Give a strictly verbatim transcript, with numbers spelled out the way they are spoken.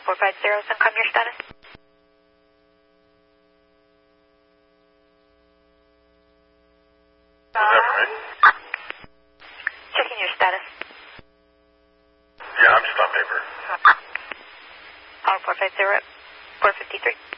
four five zero, Suncom, your status? Is that right? Checking your status. Yeah, I'm stop paper. Power four five zero, four fifty-three.